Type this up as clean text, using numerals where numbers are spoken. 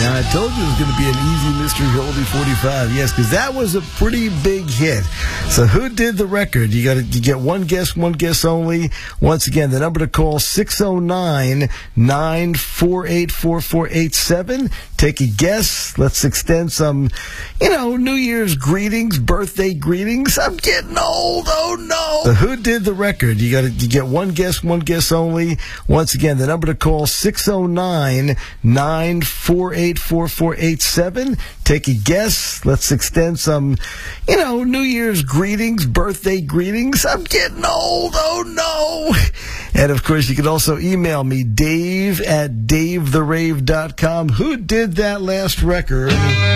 Now, I told you it was going to be an easy mystery oldie 45. Yes, because that was a pretty big hit. So who did the record? You get one guess only. Once again, the number to call, 609-948-4487. Take a guess. Let's extend some, New Year's greetings, birthday greetings. I'm getting old. Oh, no. So who did the record? You get one guess only. Once again, the number to call, 609-948-4487. Take a guess. Let's extend some, New Year's greetings, birthday greetings. I'm getting old. Oh, no. And, of course, you can also email me, Dave@davetherave.com. Who did that last record?